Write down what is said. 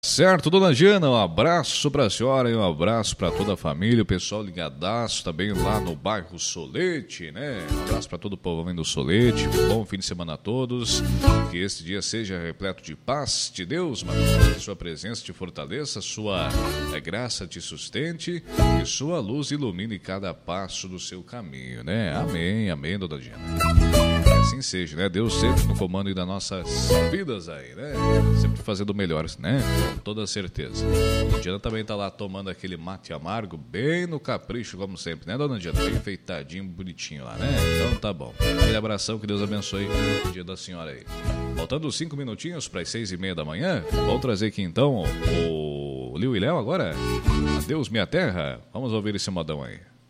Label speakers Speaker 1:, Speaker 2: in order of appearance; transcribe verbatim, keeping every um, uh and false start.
Speaker 1: Certo, dona Diana, um abraço pra senhora e um abraço pra toda a família, o pessoal ligadaço também lá no bairro Solete, né? Um abraço pra todo o povo do Solete, um bom fim de semana a todos, que esse dia seja repleto de paz de Deus, mas que sua presença te fortaleça, sua é, graça te sustente e sua luz ilumine cada passo do seu caminho, né? Amém, amém, dona Diana. Assim seja, né? Deus sempre no comando das nossas vidas aí, né? Sempre fazendo o melhor, né? Com toda certeza. A Diana também tá lá tomando aquele mate amargo, bem no capricho, como sempre, né, dona Diana? Bem feitadinho, bonitinho lá, né? Então tá bom. Aquele abração, que Deus abençoe o dia da senhora aí. Faltando cinco minutinhos para as seis e meia da manhã, vamos trazer aqui então o Liu e Léo agora. Adeus, minha terra. Vamos ouvir esse modão aí.